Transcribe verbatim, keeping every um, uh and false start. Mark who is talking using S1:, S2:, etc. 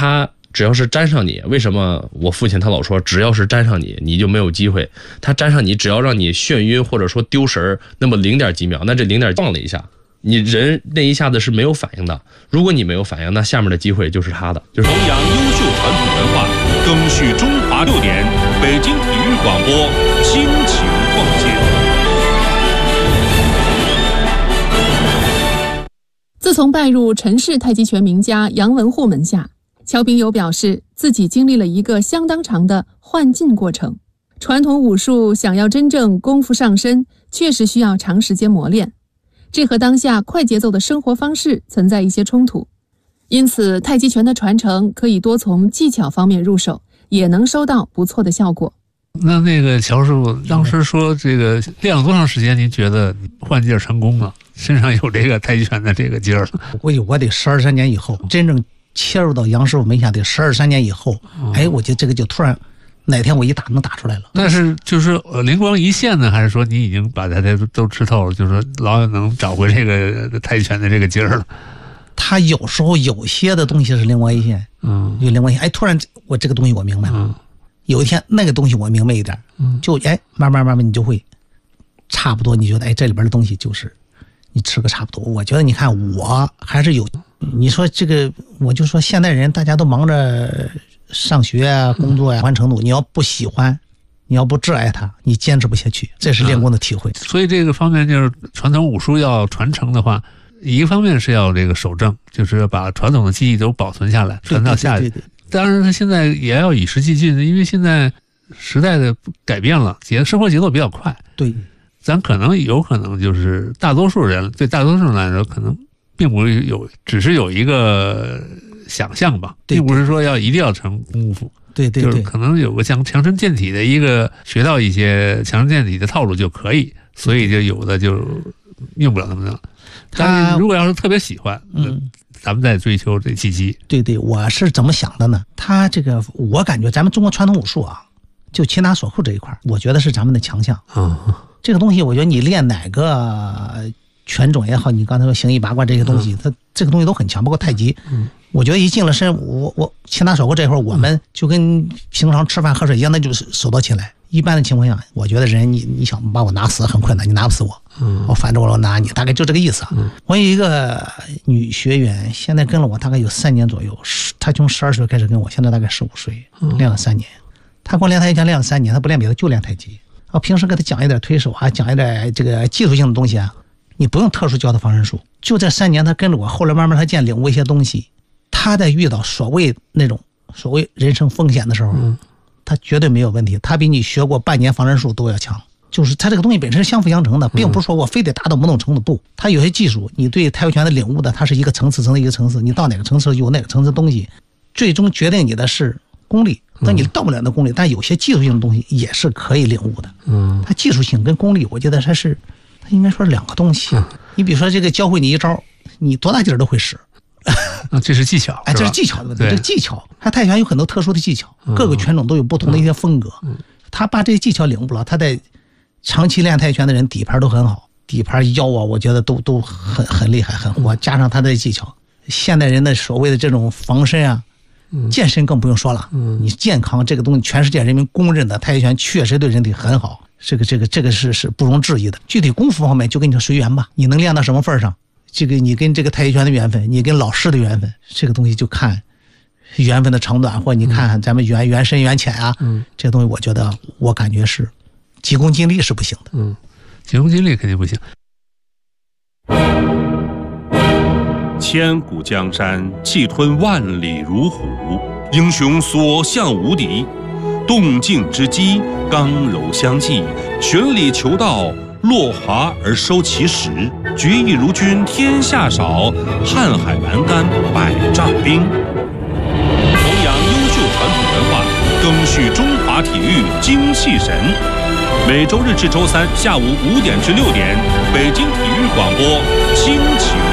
S1: 他只要是沾上你，为什么我父亲他老说只要是沾上你你就没有机会，他沾上你只要让你眩晕或者说丢神那么零点几秒，那这零点晃了一下，你人那一下子是没有反应的，如果你没有反应，那下面的机会就是他的。就是
S2: 弘扬优秀传统文化，赓续中华六点，北京体育广播倾情奉献。
S3: 自从拜入陈氏太极拳名家杨文护门下，乔秉友表示自己经历了一个相当长的换劲过程。传统武术想要真正功夫上身，确实需要长时间磨练，这和当下快节奏的生活方式存在一些冲突。因此太极拳的传承可以多从技巧方面入手，也能收到不错的效果。
S4: 那那个乔师傅当时说这个练了多长时间您觉得换劲成功了，身上有这个太极拳的这个劲儿了？
S5: 我估计我得十二三年以后真正切入到杨师傅门下，得十二三年以后、嗯、哎，我觉得这个就突然哪天我一打能打出来了。
S4: 但是就是呃灵光一现呢，还是说你已经把它都都吃透了，就是说老能找回这个太极拳的这个劲儿了？
S5: 他有时候有些的东西是灵光一现，嗯，有灵光一现，哎，突然我这个东西我明白了。嗯，有一天那个东西我明白一点，嗯，就哎慢慢慢慢你就会差不多，你觉得哎这里边的东西就是你吃个差不多。我觉得你看我还是有，你说这个我就说现代人大家都忙着上学啊工作呀、啊，完程度你要不喜欢，你要不挚爱它，你坚持不下去，这是练功的体会、嗯、
S4: 所以这个方面就是传统武术要传承的话，一个方面是要这个守正，就是要把传统的技艺都保存下来，传到下一代。当然他现在也要与时俱进，因为现在时代的改变了，节生活节奏比较快。
S5: 对，
S4: 咱可能有可能就是大多数人对大多数人来说可能并不是有，只是有一个想象吧，并不是说要一定要成功夫。
S5: 对对对，
S4: 就是可能有个强强身健体的一个学到一些强身健体的套路就可以，所以就有的就用不了那么多。但是如果要是特别喜欢，嗯，咱们再追求这技击。
S5: 对对，我是怎么想的呢？他这个我感觉咱们中国传统武术啊，就擒拿索扣这一块，我觉得是咱们的强项啊、嗯。这个东西，我觉得你练哪个拳种也好，你刚才说形意八卦这些东西，它、嗯、这个东西都很强，包括太极。嗯，我觉得一进了身，我我擒拿索扣这块，我们就跟平常吃饭喝水一样，那就是手到擒来。一般的情况下，我觉得人你你想把我拿死很困难，你拿不死我，嗯，我反正我拿你，大概就这个意思啊。嗯、我有一个女学员，现在跟了我大概有三年左右，她从十二岁开始跟我，现在大概十五岁，练了三年。她光练太极拳练了三年，她不练别的，就练太极。我平时给她讲一点推手啊，讲一点这个技术性的东西啊，你不用特殊教她防身术。就这三年，她跟着我，后来慢慢她见领悟一些东西，她在遇到所谓那种所谓人生风险的时候。嗯，他绝对没有问题，他比你学过半年防身术都要强。就是他这个东西本身是相辅相成的，并不是说我非得达到某种程度，不，他有些技术你对太极拳的领悟的，它是一个层次层的一个层次，你到哪个层次有哪个层次的东西，最终决定你的是功力，但你到不了那功力，但有些技术性的东西也是可以领悟的。嗯，它技术性跟功力，我觉得它是它应该说是两个东西。你比如说这个教会你一招，你多大劲儿都会使。
S4: 啊，这是技巧，
S5: 哎，这是技巧的问题，这是技巧。他太极拳有很多特殊的技巧，各个拳种都有不同的一些风格。嗯、他把这些技巧领悟不了，他在长期练太极拳的人底盘都很好，底盘腰啊，我觉得都都很很厉害，很活。加上他的技巧，现代人的所谓的这种防身啊，健身更不用说了。嗯、你健康这个东西，全世界人民公认的，太极拳确实对人体很好，这个这个这个是是不容置疑的。具体功夫方面，就跟你说随缘吧，你能练到什么份上？这个你跟这个太极拳的缘分，你跟老师的缘分，这个东西就看缘分的长短，或者你看咱们缘缘深缘浅啊，嗯，这个东西我觉得我感觉是急功近利是不行的，
S4: 嗯，急功近利肯定不行。
S2: 千古江山气吞万里如虎，英雄所向无敌，动静之机，刚柔相济，循理求道，落华而收其实，决意如君天下少，瀚海阑干百丈冰。弘扬优秀传统文化，赓续中华体育精气神。每周日至周三下午五点至六点，北京体育广播倾情